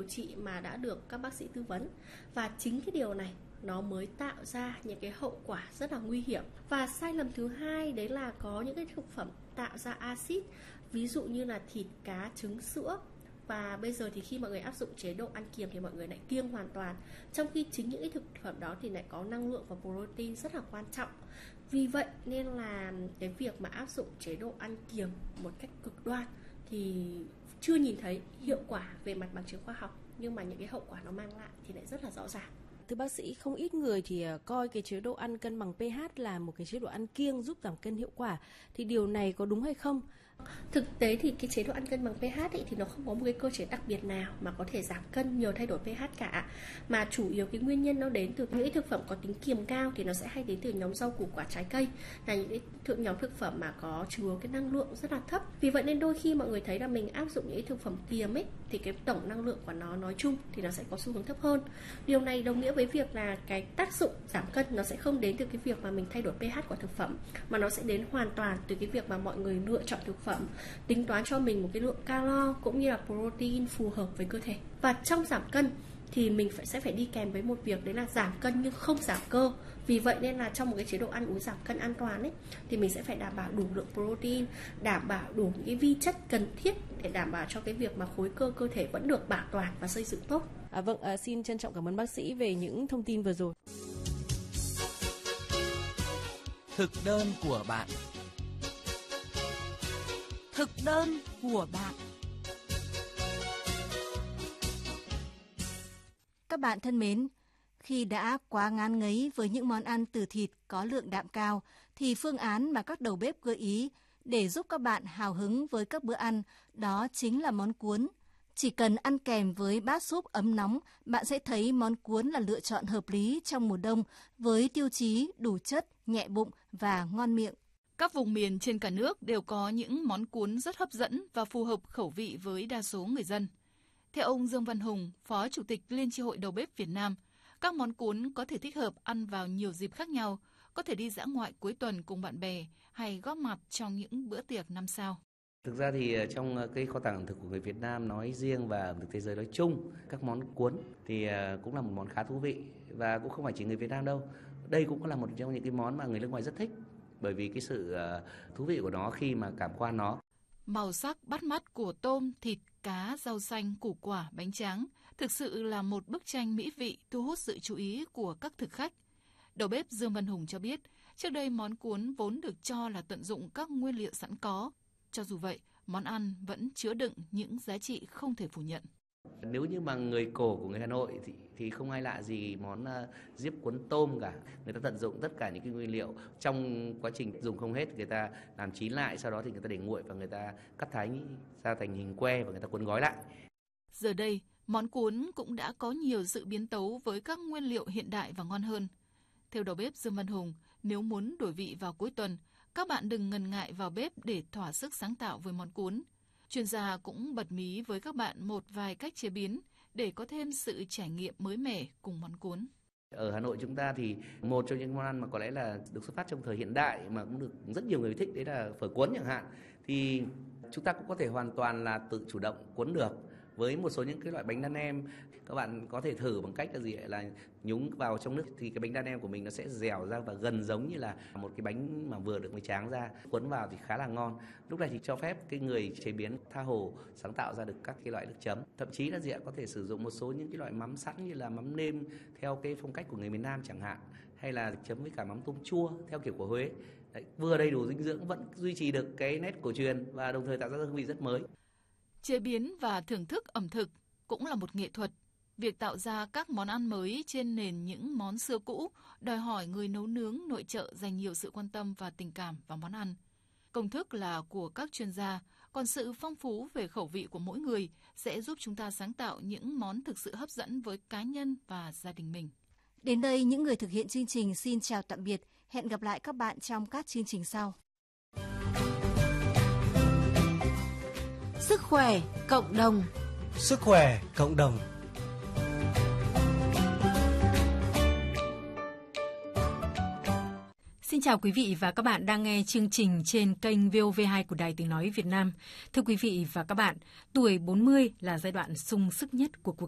trị mà đã được các bác sĩ tư vấn. Và chính cái điều này nó mới tạo ra những cái hậu quả rất là nguy hiểm. Và sai lầm thứ hai đấy là có những cái thực phẩm tạo ra axit, ví dụ như là thịt, cá, trứng, sữa. Và bây giờ thì khi mọi người áp dụng chế độ ăn kiêng thì mọi người lại kiêng hoàn toàn, trong khi chính những cái thực phẩm đó thì lại có năng lượng và protein rất là quan trọng. Vì vậy nên là cái việc mà áp dụng chế độ ăn kiêng một cách cực đoan thì chưa nhìn thấy hiệu quả về mặt bằng chứng khoa học, nhưng mà những cái hậu quả nó mang lại thì lại rất là rõ ràng. Thưa bác sĩ, không ít người thì coi cái chế độ ăn cân bằng pH là một cái chế độ ăn kiêng giúp giảm cân hiệu quả. Thì điều này có đúng hay không? Thực tế thì cái chế độ ăn cân bằng pH ấy, thì nó không có một cái cơ chế đặc biệt nào mà có thể giảm cân nhờ thay đổi pH cả. Mà chủ yếu cái nguyên nhân nó đến từ những thực phẩm có tính kiềm cao thì nó sẽ hay đến từ nhóm rau củ quả trái cây, là những cái nhóm thực phẩm mà có chứa cái năng lượng rất là thấp. Vì vậy nên đôi khi mọi người thấy là mình áp dụng những cái thực phẩm kiềm ấy thì cái tổng năng lượng của nó nói chung thì nó sẽ có xu hướng thấp hơn. Điều này đồng nghĩa với việc là cái tác dụng giảm cân nó sẽ không đến từ cái việc mà mình thay đổi pH của thực phẩm, mà nó sẽ đến hoàn toàn từ cái việc mà mọi người lựa chọn thực phẩm, tính toán cho mình một cái lượng calo cũng như là protein phù hợp với cơ thể. Và trong giảm cân thì mình sẽ phải đi kèm với một việc đấy là giảm cân nhưng không giảm cơ. Vì vậy nên là trong một cái chế độ ăn uống giảm cân an toàn ấy thì mình sẽ phải đảm bảo đủ lượng protein, đảm bảo đủ những cái vi chất cần thiết để đảm bảo cho cái việc mà khối cơ thể vẫn được bảo toàn và xây dựng tốt. Xin trân trọng cảm ơn bác sĩ về những thông tin vừa rồi. Thực đơn của bạn. Thực đơn của bạn. Các bạn thân mến, khi đã quá ngán ngấy với những món ăn từ thịt có lượng đạm cao, thì phương án mà các đầu bếp gợi ý để giúp các bạn hào hứng với các bữa ăn đó chính là món cuốn. Chỉ cần ăn kèm với bát súp ấm nóng, bạn sẽ thấy món cuốn là lựa chọn hợp lý trong mùa đông với tiêu chí đủ chất, nhẹ bụng và ngon miệng. Các vùng miền trên cả nước đều có những món cuốn rất hấp dẫn và phù hợp khẩu vị với đa số người dân. Theo ông Dương Văn Hùng, Phó Chủ tịch Liên chi hội Đầu bếp Việt Nam, các món cuốn có thể thích hợp ăn vào nhiều dịp khác nhau, có thể đi dã ngoại cuối tuần cùng bạn bè hay góp mặt trong những bữa tiệc 5 sao. Thực ra thì trong cái kho tàng ẩm thực của người Việt Nam nói riêng và ẩm thực thế giới nói chung, các món cuốn thì cũng là một món khá thú vị, và cũng không phải chỉ người Việt Nam đâu. Đây cũng là một trong những cái món mà người nước ngoài rất thích, bởi vì cái sự thú vị của nó khi mà cảm quan nó. Màu sắc bắt mắt của tôm, thịt, cá, rau xanh, củ quả, bánh tráng thực sự là một bức tranh mỹ vị thu hút sự chú ý của các thực khách. Đầu bếp Dương Văn Hùng cho biết, trước đây món cuốn vốn được cho là tận dụng các nguyên liệu sẵn có. Cho dù vậy, món ăn vẫn chứa đựng những giá trị không thể phủ nhận. Nếu như mà người cổ của người Hà Nội thì không ai lạ gì món diếp cuốn tôm cả. Người ta tận dụng tất cả những cái nguyên liệu, trong quá trình dùng không hết người ta làm chín lại, sau đó thì người ta để nguội và người ta cắt thái ra thành hình que và người ta cuốn gói lại. Giờ đây, món cuốn cũng đã có nhiều sự biến tấu với các nguyên liệu hiện đại và ngon hơn. Theo đầu bếp Dương Văn Hùng, nếu muốn đổi vị vào cuối tuần, các bạn đừng ngần ngại vào bếp để thỏa sức sáng tạo với món cuốn. Chuyên gia cũng bật mí với các bạn một vài cách chế biến để có thêm sự trải nghiệm mới mẻ cùng món cuốn. Ở Hà Nội chúng ta thì một trong những món ăn mà có lẽ là được xuất phát trong thời hiện đại mà cũng được rất nhiều người thích, đấy là phở cuốn chẳng hạn. Thì chúng ta cũng có thể hoàn toàn là tự chủ động cuốn được. Với một số những cái loại bánh đan em, các bạn có thể thử bằng cách là nhúng vào trong nước thì cái bánh đan em của mình nó sẽ dẻo ra và gần giống như là một cái bánh mà vừa được mới tráng ra, cuốn vào thì khá là ngon. Lúc này thì cho phép cái người chế biến tha hồ sáng tạo ra được các cái loại nước chấm. Thậm chí là có thể sử dụng một số những cái loại mắm sẵn như là mắm nêm theo cái phong cách của người miền Nam chẳng hạn, hay là chấm với cả mắm tôm chua theo kiểu của Huế. Đấy, vừa đầy đủ dinh dưỡng, vẫn duy trì được cái nét cổ truyền và đồng thời tạo ra hương vị rất mới. Chế biến và thưởng thức ẩm thực cũng là một nghệ thuật. Việc tạo ra các món ăn mới trên nền những món xưa cũ đòi hỏi người nấu nướng nội trợ dành nhiều sự quan tâm và tình cảm vào món ăn. Công thức là của các chuyên gia, còn sự phong phú về khẩu vị của mỗi người sẽ giúp chúng ta sáng tạo những món thực sự hấp dẫn với cá nhân và gia đình mình. Đến đây, những người thực hiện chương trình xin chào tạm biệt. Hẹn gặp lại các bạn trong các chương trình sau. Sức khỏe cộng đồng. Sức khỏe cộng đồng. Xin chào quý vị và các bạn đang nghe chương trình trên kênh VOV2 của Đài Tiếng Nói Việt Nam. Thưa quý vị và các bạn, tuổi 40 là giai đoạn sung sức nhất của cuộc